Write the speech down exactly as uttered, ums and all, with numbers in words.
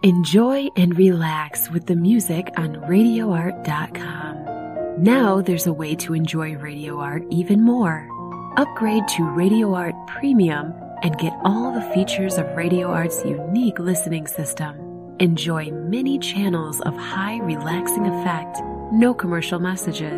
Enjoy and relax with the music on radio art dot com. Now there's a way to enjoy Radio Art even more. Upgrade to Radio Art Premium and get all the features of Radio Art's unique listening system. Enjoy many channels of high relaxing effect, no commercial messages.